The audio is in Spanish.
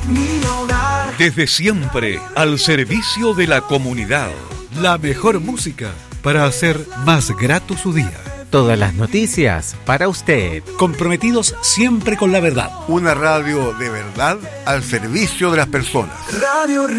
mi hogar. Desde siempre, al servicio de la comunidad. La mejor música para hacer más grato su día. Todas las noticias para usted. Comprometidos siempre con la verdad. Una radio de verdad al servicio de las personas. Radio